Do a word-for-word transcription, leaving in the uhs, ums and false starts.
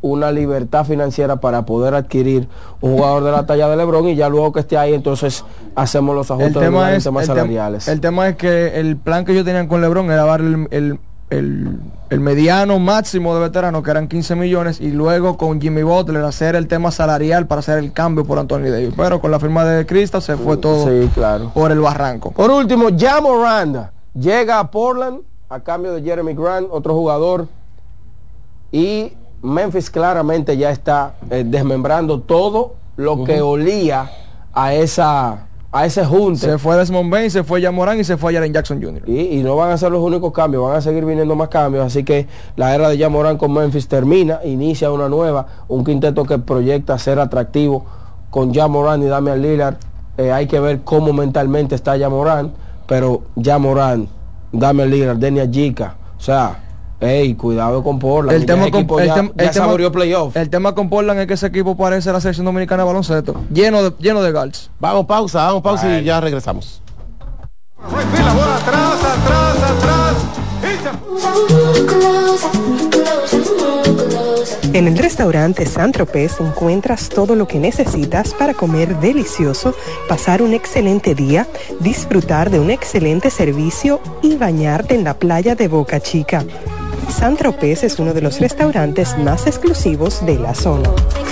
una libertad financiera para poder adquirir un jugador de la talla de LeBron, y ya luego que esté ahí, entonces hacemos los ajustes el tema en es, temas el salariales. Tem el tema es que el plan que ellos tenían con LeBron era dar el, el, el, el mediano máximo de veteranos, que eran quince millones, y luego con Jimmy Butler hacer el tema salarial para hacer el cambio por Anthony Davis. Pero con la firma de Kristaps se fue todo sí, claro. por el barranco. Por último, Ja Morant llega a Portland a cambio de Jeremy Grant, otro jugador, y Memphis claramente ya está eh, desmembrando todo lo uh-huh. que olía a esa a ese junte. Se fue Desmond Bain, se fue Ja Morant y se fue Jaren Jackson junior Y, y no van a ser los únicos cambios, van a seguir viniendo más cambios, así que la era de Ja Morant con Memphis termina, inicia una nueva, un quinteto que proyecta ser atractivo con Ja Morant y Damian Lillard. Eh, hay que ver cómo mentalmente está Ja Morant, pero Ja Morant, Damian Lillard, Denia Jica, o sea, ey, cuidado con Portland. El tema con, el ya, tem, ya el tema, playoff. El tema con Portland es que ese equipo parece la selección dominicana de baloncesto, lleno de, lleno de guards. Vamos pausa, vamos pausa Ay. y ya regresamos. La bola atrás, atrás, atrás. En el restaurante Saint-Tropez encuentras todo lo que necesitas para comer delicioso, pasar un excelente día, disfrutar de un excelente servicio y bañarte en la playa de Boca Chica. Saint-Tropez es uno de los restaurantes más exclusivos de la zona.